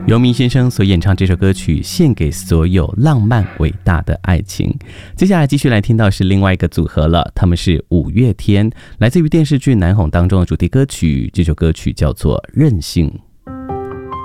游民先生所演唱这首歌曲，献给所有浪漫伟大的爱情。接下来继续来听到是另外一个组合了，他们是五月天，来自于电视剧《难哄》当中的主题歌曲，这首歌曲叫做《任性》。